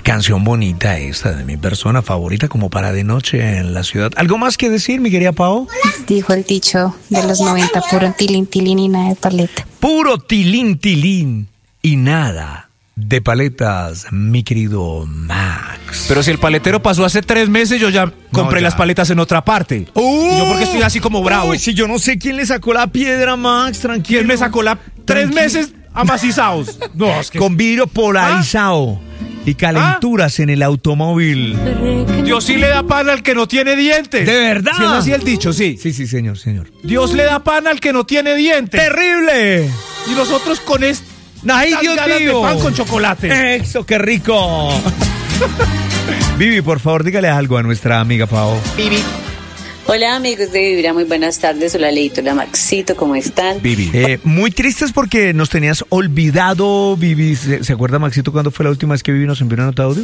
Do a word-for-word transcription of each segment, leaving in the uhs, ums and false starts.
canción bonita esta de mi persona favorita como para de noche en la ciudad. ¿Algo más que decir, mi querida Pao? Dijo el dicho de los noventa, puro tilín, tilín y nada de paleta. Puro tilín, tilín y nada de paletas, mi querido Max. Pero si el paletero pasó hace tres meses, yo ya compré no, ya. las paletas en otra parte. Uh, y yo porque estoy así como bravo. Uy, si yo no sé quién le sacó la piedra, Max, tranquilo. ¿Quién me sacó la tres Tranquilo. meses amacizados? No, es que... Con vidrio polarizado. ¿Ah? Y calenturas ¿Ah? en el automóvil. Dios sí le da pan al que no tiene dientes. ¿De verdad? ¿Sí es así el dicho? Sí. Sí, sí, señor, señor. Dios le da pan al que no tiene dientes. ¡Terrible! Y nosotros con este... ¡Ay, Dios mío! De pan con chocolate. ¡Eso, qué rico! Vivi, por favor, dígale algo a nuestra amiga Pao. Vivi. Hola amigos de Vibra, muy buenas tardes. Hola Leito, hola Maxito, ¿cómo están? Vivi. Eh, muy tristes porque nos tenías olvidado, Vivi. ¿Se, ¿Se acuerda, Maxito, cuándo fue la última vez que Vivi nos envió una nota de audio?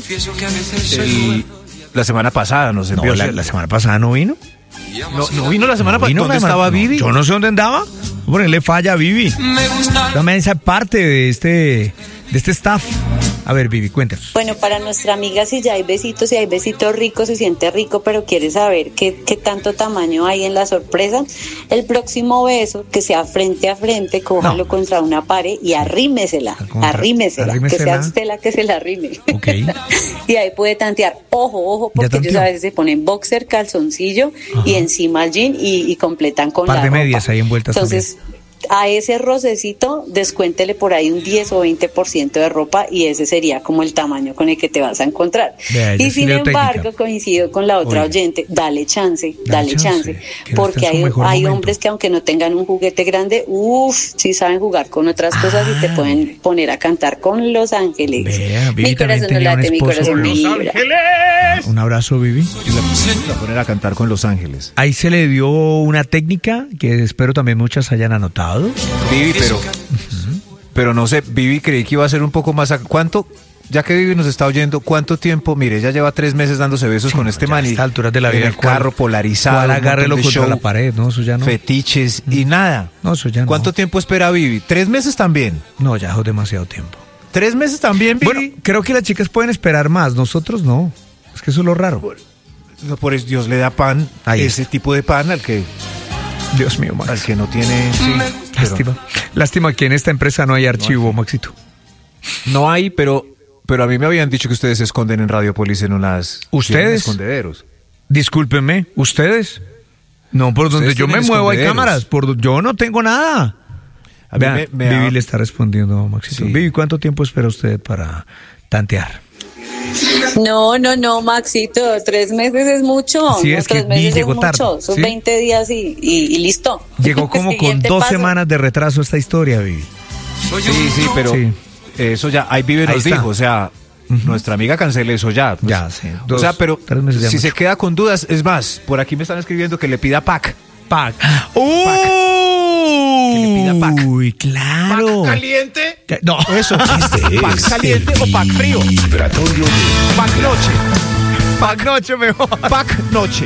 El, la semana pasada nos envió. No, la, la semana pasada no vino. No, no vino la semana no pasada. ¿Dónde estaba no, Vivi? Yo no sé dónde andaba. Ponerle falla a Vivi. Dame esa parte de este, de este staff. A ver, Vivi, cuéntanos. Bueno, para nuestra amiga, si ya hay besitos, si hay besitos ricos, se siente rico, pero quiere saber qué, qué tanto tamaño hay en la sorpresa. El próximo beso, que sea frente a frente, cójalo no. contra una pared y arrímesela. Contra, arrímesela, arrímesela. Que sea usted la que se la arrime. Okay. Y ahí puede tantear. Ojo, ojo, porque ellos a veces se ponen boxer, calzoncillo Ajá. y encima el jean y, y completan con par la de ropa. medias ahí envueltas. Entonces, también. A ese rocecito, descuéntele por ahí un diez o veinte por ciento de ropa y ese sería como el tamaño con el que te vas a encontrar. Vea, y sin embargo, técnica. Coincido con la otra Oye. oyente, dale chance, dale, dale chance, chance porque hay, hay hombres que aunque no tengan un juguete grande, uff, sí saben jugar con otras ah. cosas y te pueden poner a cantar con Los Ángeles. Vea, mi corazón no late, mi corazón Los Ángeles. Un abrazo, Vivi. Y la, la poner a cantar con Los Ángeles. Ahí se le dio una técnica que espero también muchas hayan anotado. Vivi, pero uh-huh. pero no sé, Vivi creí que iba a ser un poco más... A, ¿Cuánto? Ya que Vivi nos está oyendo, ¿cuánto tiempo? Mire, ella lleva tres meses dándose besos sí, con este man. A estas alturas de la vida. En el carro polarizado. ¿Cuál agárrelo contra show, la pared? No, eso ya no. Fetiches y nada. No, eso ya no. ¿Cuánto tiempo espera Vivi? ¿Tres meses también? No, ya es demasiado tiempo. ¿Tres meses también, Vivi? Bueno, creo que las chicas pueden esperar más, nosotros no. Es que eso es lo raro. Por, no, por eso Dios le da pan, Ahí ese está. tipo de pan al que... Dios mío, Max. Al que no tiene... Sí, Lástima. Pero... Lástima que en esta empresa no hay archivo, no hay. Maxito. No hay, pero, pero a mí me habían dicho que ustedes se esconden en Radiopolis en unas... ¿Ustedes? Escondederos. Discúlpenme, ¿ustedes? No, por donde yo me muevo hay cámaras. Por, yo no tengo nada. A Vean, mí me, me Vivi ha... le está respondiendo, Maxito. Sí. Vivi, ¿cuánto tiempo espera usted para tantear? No, no, no, Maxito, tres meses es mucho. Sí, no, es tres que meses llegó es tarde. Mucho. Son ¿sí? veinte días y, y, y listo. Llegó como con dos paso. semanas de retraso esta historia, Vivi. Sí, sí, pero sí. Eso ya, ahí Vivi nos dijo, o sea, uh-huh. nuestra amiga cancele eso ya. Pues, ya, sí. Dos, o sea, pero si mucho. se queda con dudas, es más, por aquí me están escribiendo que le pida pack. Pack. ¡Uh! Pack. Que le pida pack. Uy, claro. ¿Pack caliente? No. Eso. Este ¿Pack es caliente o pack frío? Vibratorio de... Pack noche. Pack noche mejor. Pack noche.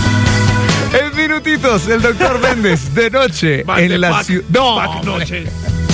En minutitos, el doctor Méndez, de noche, Mande en la ciudad. No. Pack noche.